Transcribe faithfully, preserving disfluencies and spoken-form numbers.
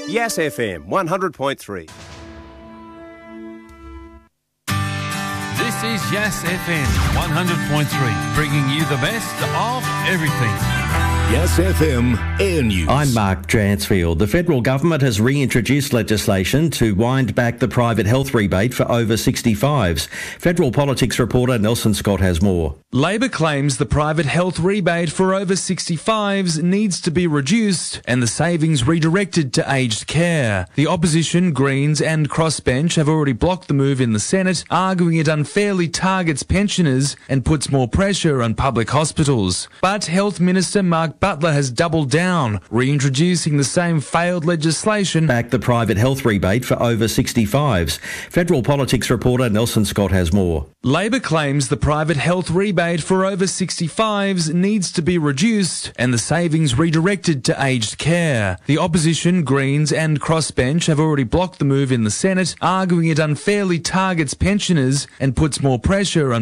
Yes F M, one hundred point three. This is Yes F M one hundred point three, bringing you the best of everything. Yes F M Air News. I'm Mark Dransfield. The federal government has reintroduced legislation to wind back the private health rebate for over sixty-fives. Federal politics reporter Nelson Scott has more. Labor claims the private health rebate for over sixty-fives needs to be reduced and the savings redirected to aged care. The opposition, Greens and Crossbench have already blocked the move in the Senate, arguing it unfairly targets pensioners and puts more pressure on public hospitals. But Health Minister Mark Butler has doubled down, reintroducing the same failed legislation. Back the private health rebate for over sixty-fives. Federal politics reporter Nelson Scott has more. Labor claims the private health rebate for over sixty-fives needs to be reduced and the savings redirected to aged care. The opposition, Greens and Crossbench have already blocked the move in the Senate, arguing it unfairly targets pensioners and puts more pressure on